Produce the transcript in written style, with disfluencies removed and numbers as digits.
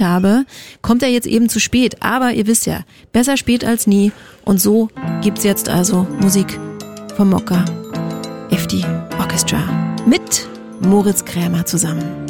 habe, kommt er jetzt eben zu spät. Aber ihr wisst ja, besser spät als nie. Und so gibt's jetzt also Musik vom Mokka FD Orchestra mit Moritz Krämer zusammen.